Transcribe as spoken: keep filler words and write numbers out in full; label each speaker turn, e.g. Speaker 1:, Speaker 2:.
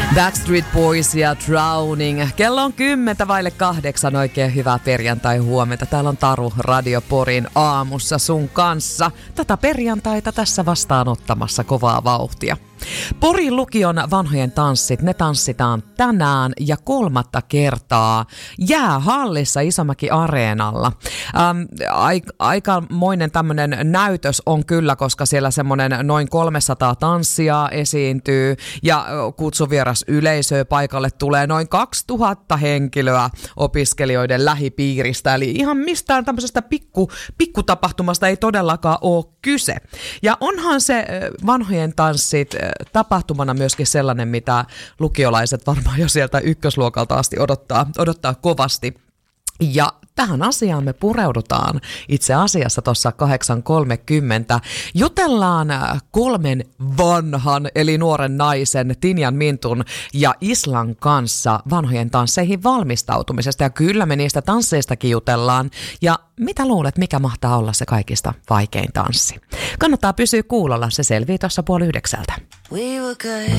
Speaker 1: Backstreet Boys ja Drowning. Kello on kymmentä vaille kahdeksan. Oikein hyvää perjantai huomenta. Täällä on Taru Radio Porin aamussa sun kanssa. Tätä perjantaita tässä vastaanottamassa kovaa vauhtia. Porin lukion vanhojen tanssit, ne tanssitaan tänään ja kolmatta kertaa jäähallissa Isomäki Areenalla. Ähm, aik- aikamoinen tämmönen näytös on kyllä, koska siellä semmoinen noin kolmesataa tanssia esiintyy ja kutsuvieras yleisöä paikalle tulee noin kaksituhatta henkilöä opiskelijoiden lähipiiristä. Eli ihan mistään tämmöisestä pikku, pikkutapahtumasta ei todellakaan ole kyse. Ja onhan se vanhojen tanssit tapahtumana myöskin sellainen, mitä lukiolaiset varmaan jo sieltä ykkösluokalta asti odottaa, odottaa kovasti. Ja tähän asiaan me pureudutaan itse asiassa tuossa kahdeksan kolmekymmentä. Jutellaan kolmen vanhan eli nuoren naisen Tinjan Mintun ja Islan kanssa vanhojen tansseihin valmistautumisesta. Ja kyllä me niistä tansseistakin jutellaan. Ja mitä luulet, mikä mahtaa olla se kaikista vaikein tanssi? Kannattaa pysyä kuulolla, se selvii tuossa puoli yhdeksältä.